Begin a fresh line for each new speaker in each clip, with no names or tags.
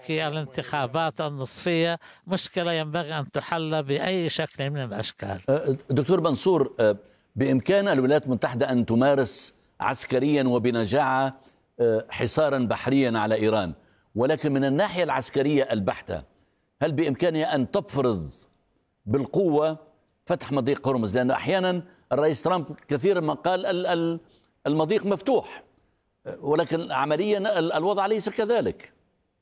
الأمريكي الانتخابات النصفية مشكلة ينبغي أن تحل بأي شكل من الأشكال.
دكتور منصور، بإمكان الولايات المتحدة أن تمارس عسكريا وبنجاعة حصارا بحريا على إيران، ولكن من الناحية العسكرية البحتة هل بإمكانها أن تفرض بالقوة فتح مضيق هرمز؟ لأن أحيانا الرئيس ترامب كثيرا ما قال المضيق مفتوح، ولكن عمليا الوضع ليس كذلك.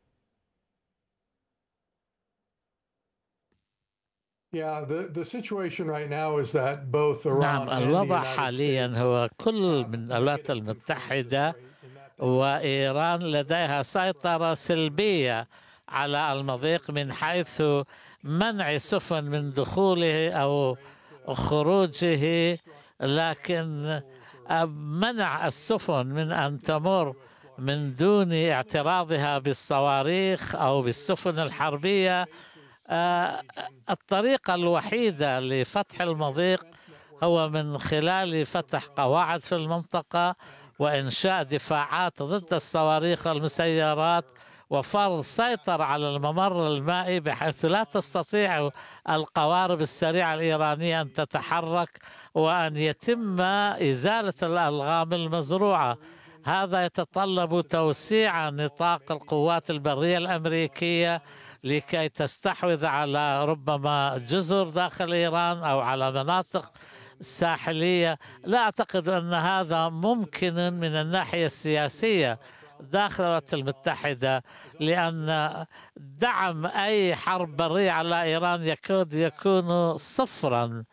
نعم، الوضع حاليا هو كل من الولايات المتحدة وإيران لديها سيطرة سلبية على المضيق من حيث منع السفن من دخوله أو خروجه، لكن منع السفن من أن تمر من دون اعتراضها بالصواريخ أو بالسفن الحربية. الطريقة الوحيدة لفتح المضيق هو من خلال فتح قواعد في المنطقة وإنشاء دفاعات ضد الصواريخ والمسيرات وفرض سيطرة على الممر المائي بحيث لا تستطيع القوارب السريعة الإيرانية أن تتحرك، وأن يتم إزالة الألغام المزروعة. هذا يتطلب توسيع نطاق القوات البرية الأمريكية لكي تستحوذ على ربما جزر داخل إيران أو على مناطق ساحلية. لا أعتقد أن هذا ممكن من الناحية السياسية داخل الولايات المتحدة، لأن دعم أي حرب برية على إيران يكون صفرا،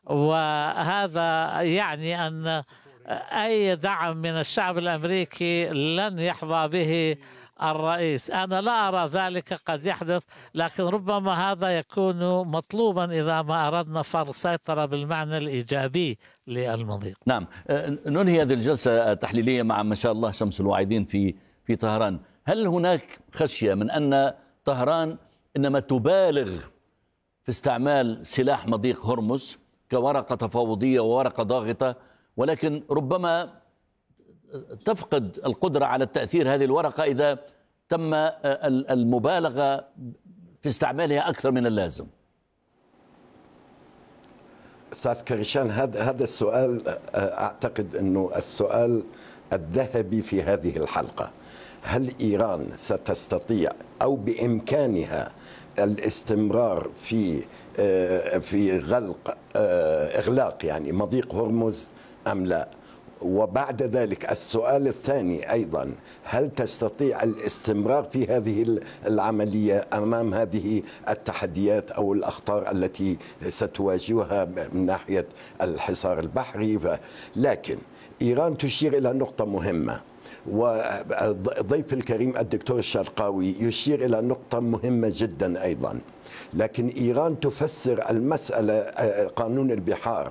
وهذا يعني أن أي دعم من الشعب الأمريكي لن يحظى به الرئيس. أنا لا أرى ذلك قد يحدث، لكن ربما هذا يكون مطلوبا إذا ما أردنا فرض سيطرة بالمعنى الإيجابي للمضيق.
نعم، ننهي هذه الجلسة التحليلية مع ما شاء الله شمس الواعدين في طهران. هل هناك خشية من أن طهران إنما تبالغ في استعمال سلاح مضيق هرمز كورقة تفاوضية وورقة ضاغطة، ولكن ربما تفقد القدرة على التأثير هذه الورقة إذا تم المبالغة في استعمالها أكثر من اللازم؟
أستاذ كريشان، هذا السؤال أعتقد أنه السؤال الذهبي في هذه الحلقة. هل إيران ستستطيع أو بإمكانها الاستمرار في إغلاق يعني مضيق هرمز أم لا؟ وبعد ذلك السؤال الثاني أيضا، هل تستطيع الاستمرار في هذه العملية أمام هذه التحديات أو الأخطار التي ستواجهها من ناحية الحصار البحري؟ لكن إيران تشير إلى نقطة مهمة، وضيف الكريم الدكتور الشرقاوي يشير إلى نقطة مهمة جدا أيضا. لكن إيران تفسر المسألة قانون البحار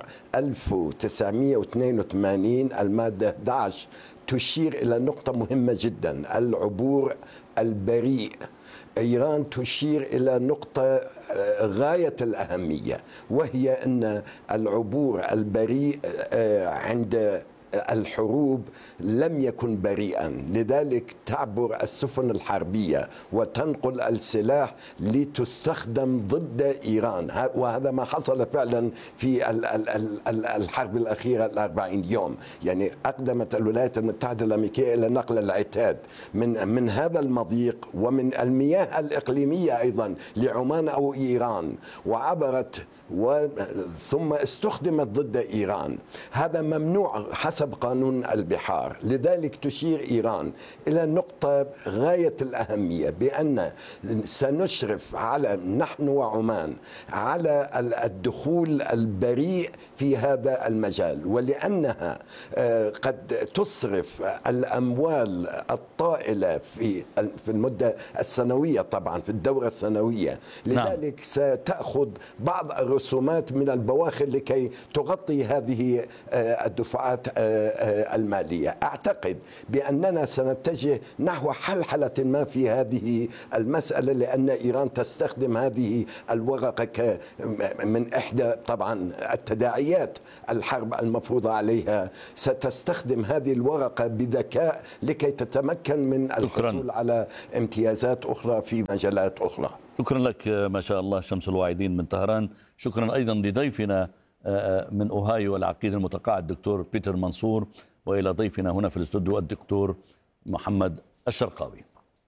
1982 المادة 11 تشير إلى نقطة مهمة جدا، العبور البريء. إيران تشير إلى نقطة غاية الأهمية، وهي أن العبور البريء عند الحروب لم يكن بريئا، لذلك تعبر السفن الحربية وتنقل السلاح لتستخدم ضد إيران، وهذا ما حصل فعلا في الحرب الأخيرة 40 يوم. يعني أقدمت الولايات المتحدة الأمريكية إلى نقل العتاد من هذا المضيق ومن المياه الإقليمية أيضا لعمان أو إيران، وعبرت ثم استخدمت ضد إيران. هذا ممنوع حسب قانون البحار. لذلك تشير إيران إلى نقطة غاية الأهمية، بأن سنشرف على نحن وعمان على الدخول البريء في هذا المجال، ولأنها قد تصرف الأموال الطائلة في المدة السنوية، طبعا في الدورة السنوية. لذلك ستأخذ بعض الرسومات من البواخر لكي تغطي هذه الدفعات المالية. أعتقد بأننا سنتجه نحو حلحلة ما في هذه المسألة، لأن إيران تستخدم هذه الورقة من إحدى طبعا التداعيات الحرب المفروضة عليها. ستستخدم هذه الورقة بذكاء لكي تتمكن من الحصول على امتيازات أخرى في مجالات أخرى.
شكرا لك ما شاء الله شمس الواعدين من طهران. شكرا أيضا لضيفنا من أوهايو العقيد المتقاعد الدكتور بيتر منصور، وإلى ضيفنا هنا في الاستوديو الدكتور محمد الشرقاوي.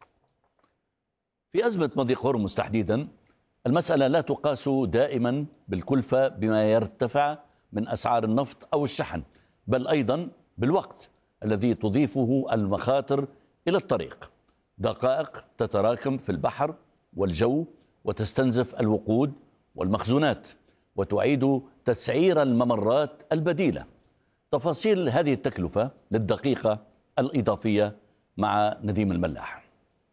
في أزمة مضيق هرمز تحديدا المسألة لا تقاس دائما بالكلفة بما يرتفع من أسعار النفط أو الشحن، بل أيضا بالوقت الذي تضيفه المخاطر إلى الطريق. دقائق تتراكم في البحر والجو وتستنزف الوقود والمخزونات وتعيد تسعير الممرات البديلة. تفاصيل هذه التكلفة للدقيقة الإضافية مع نديم الملاح.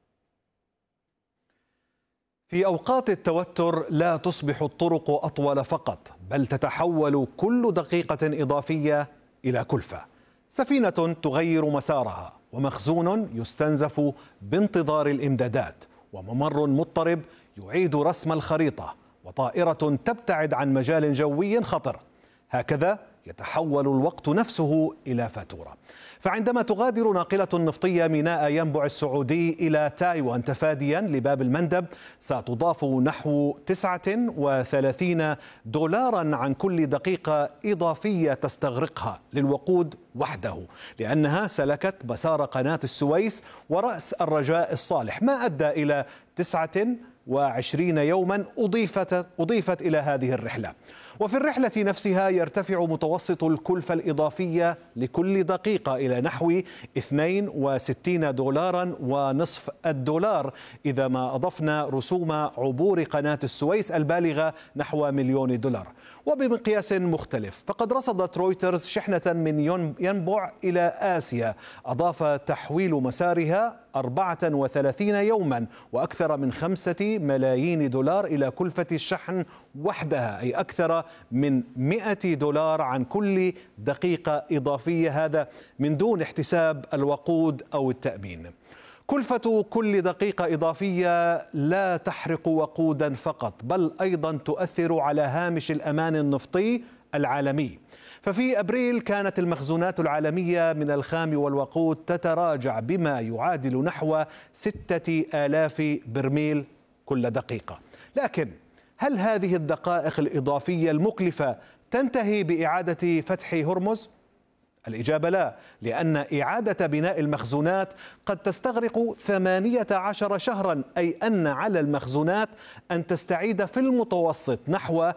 في أوقات التوتر لا تصبح الطرق أطول فقط، بل تتحول كل دقيقة إضافية إلى كلفة. سفينة تغير مسارها، ومخزون يستنزف بانتظار الإمدادات، وممر مضطرب يعيد رسم الخريطة، وطائرة تبتعد عن مجال جوي خطر. هكذا يتحول الوقت نفسه إلى فاتورة. فعندما تغادر ناقلة نفطية ميناء ينبع السعودي إلى تايوان تفاديا لباب المندب، ستضاف نحو 39 دولارا عن كل دقيقة إضافية تستغرقها للوقود وحده، لأنها سلكت مسار قناة السويس ورأس الرجاء الصالح، ما أدى إلى 29 يوما أضيفت إلى هذه الرحلة. وفي الرحلة نفسها يرتفع متوسط الكلفة الإضافية لكل دقيقة إلى نحو 62 دولارا ونصف الدولار إذا ما أضفنا رسوم عبور قناة السويس البالغة نحو مليون دولار. وبمقياس مختلف، فقد رصدت رويترز شحنة من ينبع إلى آسيا أضاف تحويل مسارها 34 يوما وأكثر من 5 ملايين دولار إلى كلفة الشحن وحدها، أي أكثر من 100 دولار عن كل دقيقة إضافية، هذا من دون احتساب الوقود أو التأمين. كلفة كل دقيقة إضافية لا تحرق وقودا فقط، بل أيضا تؤثر على هامش الأمان النفطي العالمي. ففي أبريل كانت المخزونات العالمية من الخام والوقود تتراجع بما يعادل نحو 6000 برميل كل دقيقة. لكن هل هذه الدقائق الإضافية المكلفة تنتهي بإعادة فتح هرمز؟ الإجابة لا، لأن إعادة بناء المخزونات قد تستغرق 18 شهرا، أي أن على المخزونات أن تستعيد في المتوسط نحو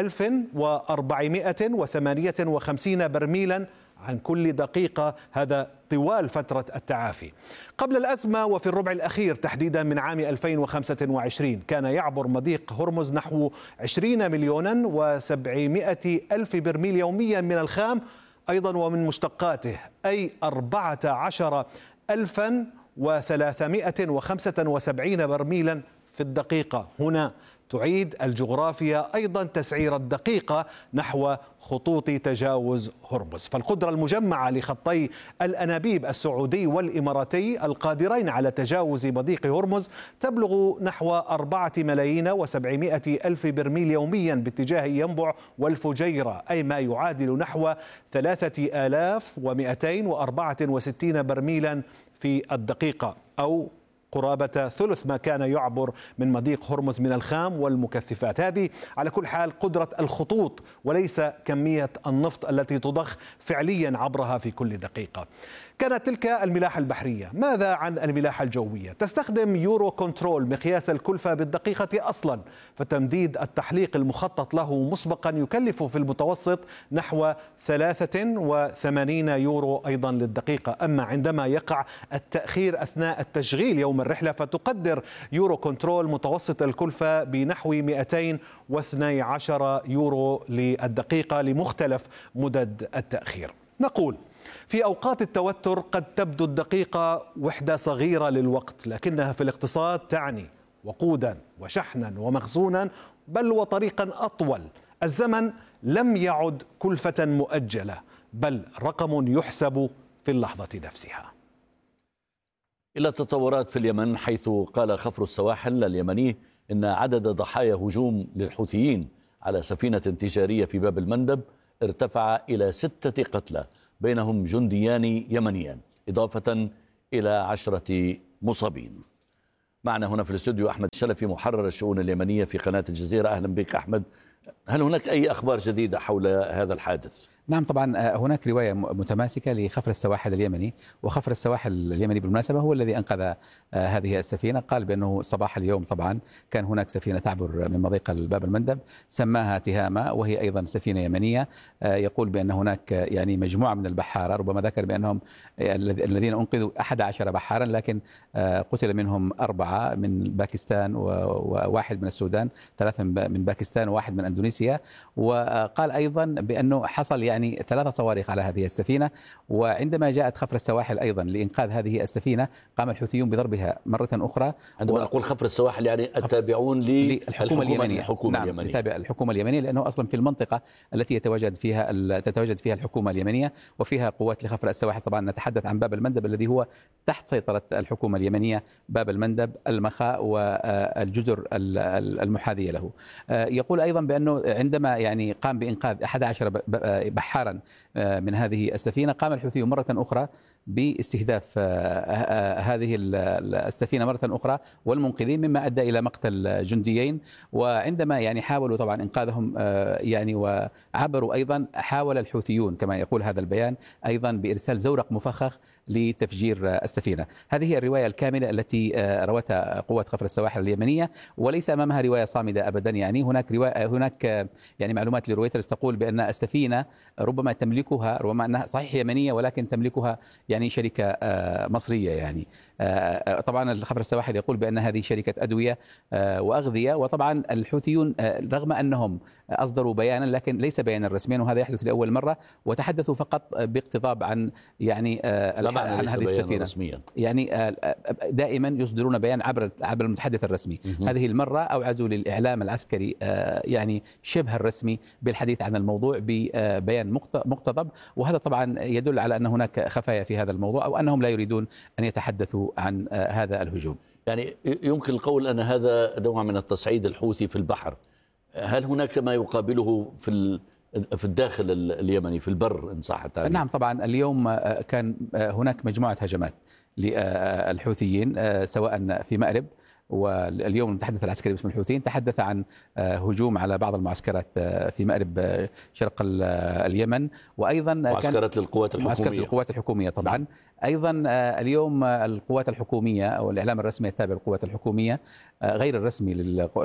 1458 برميلا عن كل دقيقة، هذا طوال فترة التعافي. قبل الأزمة وفي الربع الأخير تحديدا من عام 2025 كان يعبر مضيق هرمز نحو 20 مليونا و700 ألف برميل يوميا من الخام أيضا ومن مشتقاته، أي 14,375 برميلا في الدقيقة. هنا تعيد الجغرافيا أيضا تسعير الدقيقة نحو خطوط تجاوز هرمز. فالقدرة المجمعة لخطي الأنابيب السعودي والإماراتي القادرين على تجاوز مضيق هرمز تبلغ نحو 4,700,000 برميل يوميا باتجاه ينبع والفجيرة، أي ما يعادل نحو 3,264 برميلا في الدقيقة، أو قرابة ثلث ما كان يعبر من مضيق هرمز من الخام والمكثفات. هذه على كل حال قدرة الخطوط وليس كمية النفط التي تضخ فعليا عبرها في كل دقيقة. كانت تلك الملاحة البحرية. ماذا عن الملاحة الجوية؟ تستخدم يورو كنترول مقياس الكلفة بالدقيقة أصلا، فتمديد التحليق المخطط له مسبقا يكلف في المتوسط نحو 83 يورو أيضا للدقيقة. أما عندما يقع التأخير أثناء التشغيل يوم الرحلة فتقدر يورو كنترول متوسط الكلفة بنحو 212 يورو للدقيقة لمختلف مدد التأخير. نقول في أوقات التوتر قد تبدو الدقيقة وحدة صغيرة للوقت، لكنها في الاقتصاد تعني وقودا وشحنا ومخزونا، بل وطريقا أطول. الزمن لم يعد كلفة مؤجلة، بل رقم يحسب في اللحظة نفسها.
إلى تطورات في اليمن، حيث قال خفر السواحل اليمني إن عدد ضحايا هجوم للحوثيين على سفينة تجارية في باب المندب ارتفع إلى 6 قتلى، بينهم جنديان يمنيان، إضافة إلى 10 مصابين. معنا هنا في الاستوديو أحمد الشلفي، محرر الشؤون اليمنية في قناة الجزيرة. أهلا بك أحمد. هل هناك أي أخبار جديدة حول هذا الحادث؟
نعم، طبعا هناك رواية متماسكة لخفر السواحل اليمني، وخفر السواحل اليمني بالمناسبة هو الذي أنقذ هذه السفينة. قال بأنه صباح اليوم طبعا كان هناك سفينة تعبر من مضيق باب المندب سماها تهامة، وهي أيضا سفينة يمنية. يقول بأن هناك يعني مجموعة من البحارة، ربما ذكر بأنهم الذين أنقذوا 11 بحارا، لكن قتل منهم 4 من باكستان وواحد من السودان، 3 من باكستان وواحد من أندونيسيا. وقال أيضا بأنه حصل يعني 3 صواريخ على هذه السفينة. وعندما جاءت خفر السواحل أيضا لإنقاذ هذه السفينة قام الحوثيون بضربها مرة أخرى.
عندما نقول خفر السواحل يعني التابعون
للحكومة اليمنية.
نعم،
اليمنية. يتابع الحكومة اليمنية، لأنه أصلا في المنطقة التي تتواجد فيها الحكومة اليمنية وفيها قوات لخفر السواحل. طبعا نتحدث عن باب المندب الذي هو تحت سيطرة الحكومة اليمنية، باب المندب، المخاء والجزر المحاذية له. يقول أيضا بأنه عندما يعني قام بإنقاذ 11 بحارا من هذه السفينة، قام الحوثيون مرة أخرى باستهداف هذه السفينة مرة أخرى والمنقذين، مما أدى إلى مقتل جنديين. وعندما يعني حاولوا طبعا إنقاذهم يعني وعبروا أيضا، حاول الحوثيون كما يقول هذا البيان أيضا بإرسال زورق مفخخ لتفجير السفينة. هذه هي الرواية الكاملة التي روتها قوة خفر السواحل اليمنية، وليس أمامها رواية صامدة أبدا. يعني هناك يعني معلومات لرويترز تقول بأن السفينة ربما تملكها، ربما أنها صحيح يمنية ولكن تملكها يعني شركة مصرية. يعني طبعا الخفر السواحل يقول بأن هذه شركة أدوية وأغذية. وطبعا الحوثيون رغم أنهم أصدروا بيانا لكن ليس بيانا رسميا، وهذا يحدث لأول مرة، وتحدثوا فقط باقتضاب عن يعني عن هذه السفينة رسميا. يعني دائما يصدرون بيان عبر المتحدث الرسمي. هذه المرة أوعزوا للإعلام العسكري يعني شبه الرسمي بالحديث عن الموضوع ببيان مقتضب، وهذا طبعا يدل على أن هناك خفايا في هذا الموضوع، أو أنهم لا يريدون أن يتحدثوا عن هذا الهجوم.
يعني يمكن القول أن هذا نوع من التصعيد الحوثي في البحر. هل هناك ما يقابله في الداخل اليمني في البر إن صح التعبير؟
نعم، طبعا اليوم كان هناك مجموعة هجمات للحوثيين سواء في مأرب، واليوم المتحدث العسكري باسم الحوثيين تحدث عن هجوم على بعض المعسكرات في مأرب شرق اليمن، وأيضا
معسكرات للقوات الحكومية
طبعا.
نعم.
أيضا اليوم القوات الحكومية أو الإعلام الرسمي التابع للقوات الحكومية غير الرسمي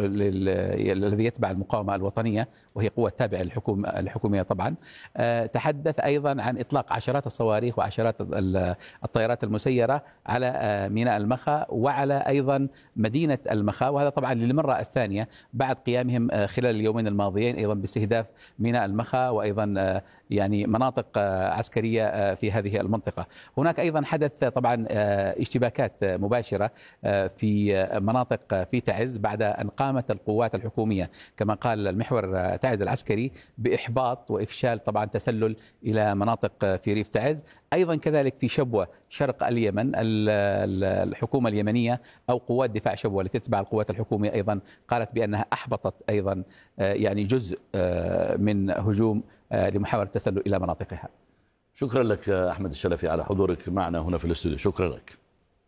الذي يتبع المقاومة الوطنية وهي قوة تابعة الحكومية طبعا، تحدث أيضا عن إطلاق عشرات الصواريخ وعشرات الطائرات المسيرة على ميناء المخا وعلى أيضا مدينة المخا، وهذا طبعا للمرة الثانية بعد قيامهم خلال اليومين الماضيين أيضا باستهداف ميناء المخا وأيضا يعني مناطق عسكرية في هذه المنطقة. هناك أيضا حدث طبعا اشتباكات مباشرة في مناطق في تعز بعد أن قامت القوات الحكومية كما قال المحور تعز العسكري بإحباط وإفشال طبعا تسلل إلى مناطق في ريف تعز. أيضا كذلك في شبوة شرق اليمن الحكومة اليمنية أو قوات دفاع شبوة التي تتبع القوات الحكومية أيضا قالت بأنها أحبطت أيضا يعني جزء من هجوم لمحاولة التسلل إلى مناطقها.
شكرا لك أحمد الشلفي على حضورك معنا هنا في الاستوديو، شكرا لك.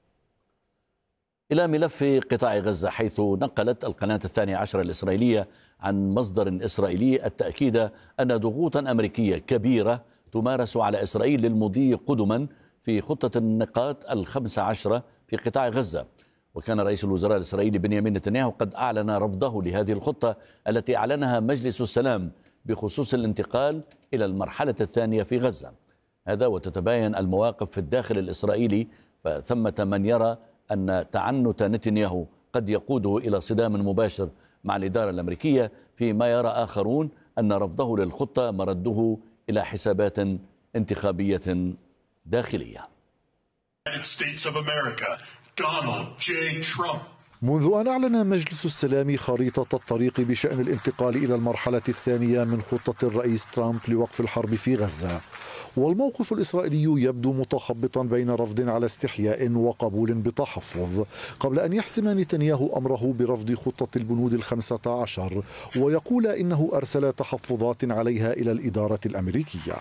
إلى ملف قطاع غزة، حيث نقلت القناة 12 الإسرائيلية عن مصدر إسرائيلي التأكيد أن ضغوطا أمريكية كبيرة تمارس على إسرائيل للمضي قدما في خطة النقاط 15 في قطاع غزة. وكان رئيس الوزراء الإسرائيلي بنيامين نتنياهو قد أعلن رفضه لهذه الخطة التي أعلنها مجلس السلام بخصوص الانتقال إلى المرحلة الثانية في غزة. هذا وتتباين المواقف في الداخل الإسرائيلي، فثمة من يرى أن تعنت نتنياهو قد يقوده إلى صدام مباشر مع الإدارة الأمريكية، فيما يرى آخرون أن رفضه للخطة مرده إلى حسابات انتخابية داخلية.
United States of America, Donald J. Trump. منذ أن أعلن مجلس السلام خريطة الطريق بشأن الانتقال إلى المرحلة الثانية من خطة الرئيس ترامب لوقف الحرب في غزة، والموقف الإسرائيلي يبدو متخبطا بين رفض على استحياء وقبول بتحفظ، قبل أن يحسم نتنياهو أمره برفض خطة البنود 15 ويقول إنه أرسل تحفظات عليها إلى الإدارة الأمريكية.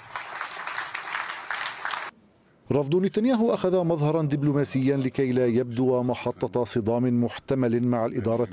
رفض نتنياهو أخذ مظهرا دبلوماسيا لكي لا يبدو محطة صدام محتمل مع الإدارة